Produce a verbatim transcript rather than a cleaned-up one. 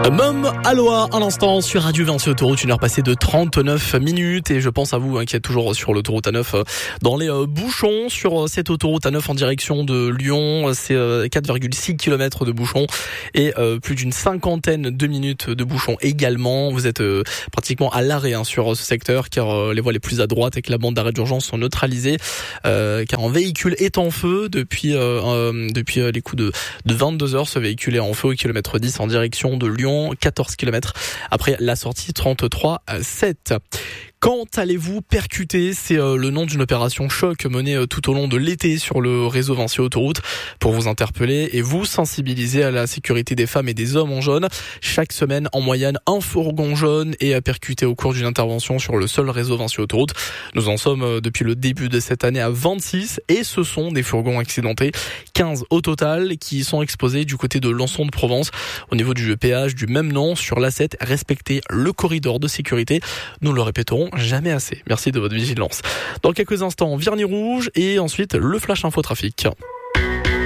Mom Aloha, un instant sur Radio Vinci Autoroute, une heure passée de trente-neuf minutes et je pense à vous hein, qui êtes toujours sur l'autoroute A neuf euh, dans les euh, bouchons sur cette autoroute A neuf en direction de Lyon. C'est euh, quatre virgule six kilomètres de bouchons et euh, plus d'une cinquantaine de minutes de bouchons également. Vous êtes euh, pratiquement à l'arrêt hein, sur ce secteur car euh, les voies les plus à droite et que la bande d'arrêt d'urgence sont neutralisées euh, car un véhicule est en feu depuis euh, euh, depuis euh, les coups de, de vingt-deux heures. Ce véhicule est en feu au kilomètre dix en direction de Lyon, quatorze kilomètres après la sortie trente-trois sept. Quand allez-vous percuter ? C'est euh, le nom d'une opération choc menée euh, tout au long de l'été sur le réseau Vinci Autoroute pour vous interpeller et vous sensibiliser à la sécurité des femmes et des hommes en jaune. Chaque semaine, en moyenne, un fourgon jaune est percuté au cours d'une intervention sur le seul réseau Vinci Autoroute. Nous en sommes euh, depuis le début de cette année à vingt-six et ce sont des fourgons accidentés, quinze au total, qui sont exposés du côté de Lançon de Provence au niveau du péage du même nom sur l'A sept. Respectez le corridor de sécurité. Nous le répéterons jamais assez. Merci de votre vigilance. Dans quelques instants, Vernis Rouge et ensuite le Flash Info Trafic.